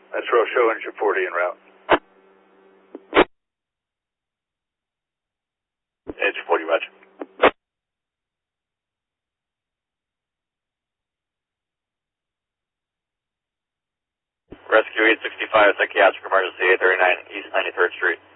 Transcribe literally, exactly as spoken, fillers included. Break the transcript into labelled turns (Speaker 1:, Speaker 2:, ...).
Speaker 1: That's Rochelle, engine forty en route. Engine forty, roger. Rescue eight sixty-five, psychiatric emergency, eight thirty-nine East ninety-third Street.